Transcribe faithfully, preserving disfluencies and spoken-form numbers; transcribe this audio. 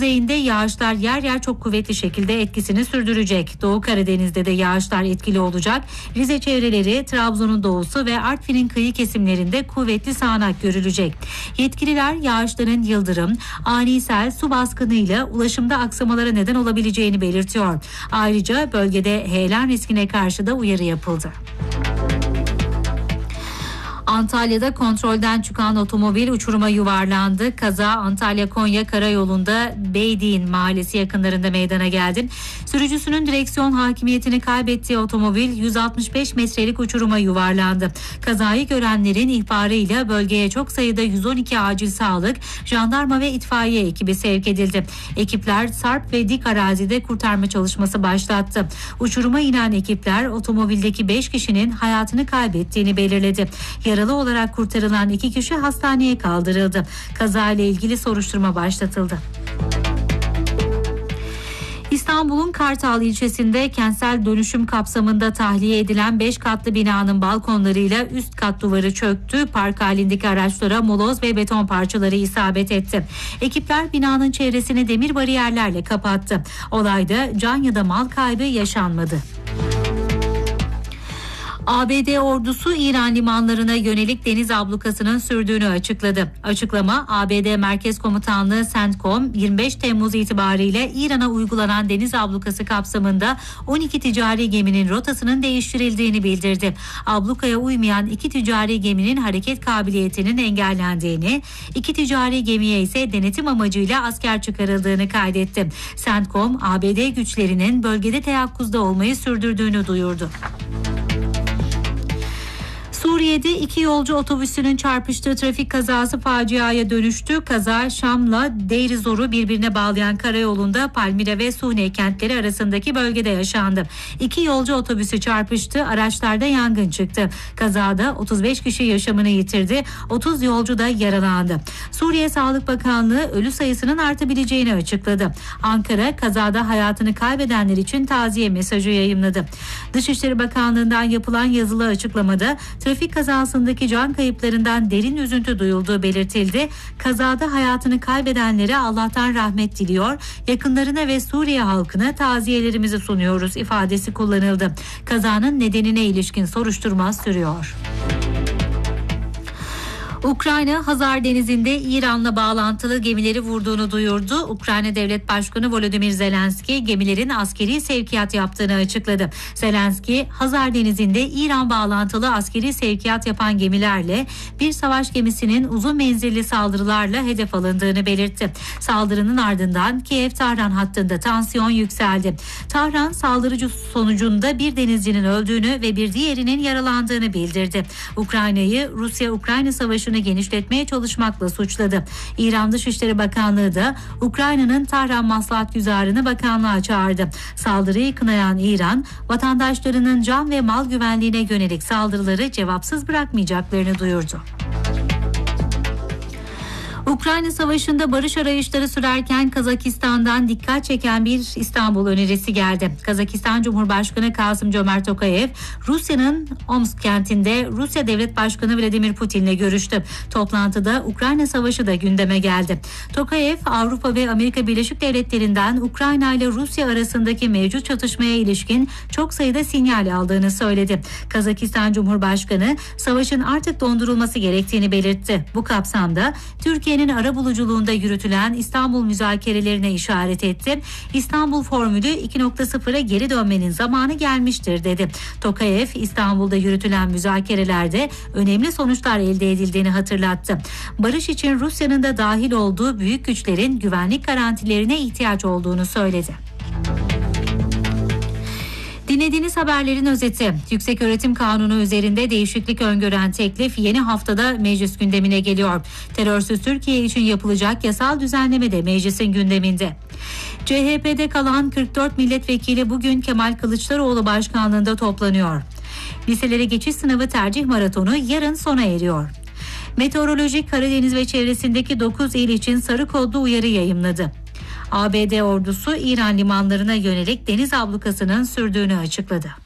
Kuzeyinde yağışlar yer yer çok kuvvetli şekilde etkisini sürdürecek. Doğu Karadeniz'de de yağışlar etkili olacak. Rize çevreleri, Trabzon'un doğusu ve Artvin'in kıyı kesimlerinde kuvvetli sağanak görülecek. Yetkililer yağışların yıldırım, ani sel, su baskınıyla ulaşımda aksamalara neden olabileceğini belirtiyor. Ayrıca bölgede heyelan riskine karşı da uyarı yapıldı. Antalya'da kontrolden çıkan otomobil uçuruma yuvarlandı. Kaza Antalya-Konya karayolunda Beydin mahallesi yakınlarında meydana geldi. Sürücüsünün direksiyon hakimiyetini kaybettiği otomobil yüz altmış beş metrelik uçuruma yuvarlandı. Kazayı görenlerin ihbarıyla bölgeye çok sayıda yüz on iki acil sağlık, jandarma ve itfaiye ekibi sevk edildi. Ekipler sarp ve dik arazide kurtarma çalışması başlattı. Uçuruma inen ekipler otomobildeki beş kişinin hayatını kaybettiğini belirledi. Yaralı olarak kurtarılan iki kişi hastaneye kaldırıldı. Kazayla ilgili soruşturma başlatıldı. İstanbul'un Kartal ilçesinde kentsel dönüşüm kapsamında tahliye edilen beş katlı binanın balkonlarıyla üst kat duvarı çöktü. Park halindeki araçlara moloz ve beton parçaları isabet etti. Ekipler binanın çevresini demir bariyerlerle kapattı. Olayda can ya da mal kaybı yaşanmadı. A B D ordusu İran limanlarına yönelik deniz ablukasının sürdüğünü açıkladı. Açıklama A B D Merkez Komutanlığı CENTCOM yirmi beş Temmuz itibariyle İran'a uygulanan deniz ablukası kapsamında on iki ticari geminin rotasının değiştirildiğini bildirdi. Ablukaya uymayan iki ticari geminin hareket kabiliyetinin engellendiğini, iki ticari gemiye ise denetim amacıyla asker çıkarıldığını kaydetti. CENTCOM A B D güçlerinin bölgede teyakkuzda olmayı sürdürdüğünü duyurdu. Suriye'de iki yolcu otobüsünün çarpıştığı trafik kazası faciaya dönüştü. Kaza Şam'la Deir ez-Zor'u birbirine bağlayan karayolunda Palmire ve Sune kentleri arasındaki bölgede yaşandı. İki yolcu otobüsü çarpıştı, araçlarda yangın çıktı. Kazada otuz beş kişi yaşamını yitirdi, otuz yolcu da yaralandı. Suriye Sağlık Bakanlığı ölü sayısının artabileceğini açıkladı. Ankara kazada hayatını kaybedenler için taziye mesajı yayımladı. Dışişleri Bakanlığı'ndan yapılan yazılı açıklamada trafik kazasındaki can kayıplarından derin üzüntü duyulduğu belirtildi. Kazada hayatını kaybedenlere Allah'tan rahmet diliyor, yakınlarına ve Suriye halkına taziyelerimizi sunuyoruz ifadesi kullanıldı. Kazanın nedenine ilişkin soruşturma sürüyor. Ukrayna, Hazar Denizi'nde İran'la bağlantılı gemileri vurduğunu duyurdu. Ukrayna Devlet Başkanı Volodymyr Zelenski gemilerin askeri sevkiyat yaptığını açıkladı. Zelenski, Hazar Denizi'nde İran bağlantılı askeri sevkiyat yapan gemilerle bir savaş gemisinin uzun menzilli saldırılarla hedef alındığını belirtti. Saldırının ardından Kiev-Tahran hattında tansiyon yükseldi. Tahran saldırıcı sonucunda bir denizcinin öldüğünü ve bir diğerinin yaralandığını bildirdi. Ukrayna'yı Rusya-Ukrayna savaşını genişletmeye çalışmakla suçladı. İran Dışişleri Bakanlığı da Ukrayna'nın Tahran Maslahat Güzarı'nı bakanlığa çağırdı. Saldırıyı kınayan İran, vatandaşlarının can ve mal güvenliğine yönelik saldırıları cevapsız bırakmayacaklarını duyurdu. Ukrayna Savaşı'nda barış arayışları sürerken Kazakistan'dan dikkat çeken bir İstanbul önerisi geldi. Kazakistan Cumhurbaşkanı Kasım-Cömert Tokayev, Rusya'nın Omsk kentinde Rusya Devlet Başkanı Vladimir Putin'le görüştü. Toplantıda Ukrayna Savaşı da gündeme geldi. Tokayev, Avrupa ve Amerika Birleşik Devletleri'nden Ukrayna ile Rusya arasındaki mevcut çatışmaya ilişkin çok sayıda sinyal aldığını söyledi. Kazakistan Cumhurbaşkanı, savaşın artık dondurulması gerektiğini belirtti. Bu kapsamda Türkiye Türkiye'nin arabuluculuğunda yürütülen İstanbul müzakerelerine işaret etti. İstanbul formülü iki nokta sıfıra geri dönmenin zamanı gelmiştir dedi. Tokayev, İstanbul'da yürütülen müzakerelerde önemli sonuçlar elde edildiğini hatırlattı. Barış için Rusya'nın da dahil olduğu büyük güçlerin güvenlik garantilerine ihtiyaç olduğunu söyledi. Dinlediğiniz haberlerin özeti. Yükseköğretim Kanunu üzerinde değişiklik öngören teklif yeni haftada meclis gündemine geliyor. Terörsüz Türkiye için yapılacak yasal düzenleme de meclisin gündeminde. C H P'de kalan kırk dört milletvekili bugün Kemal Kılıçdaroğlu başkanlığında toplanıyor. Liselere geçiş sınavı tercih maratonu yarın sona eriyor. Meteoroloji Karadeniz ve çevresindeki dokuz il için sarı kodlu uyarı yayımladı. A B D ordusu İran limanlarına yönelik deniz ablukasının sürdüğünü açıkladı.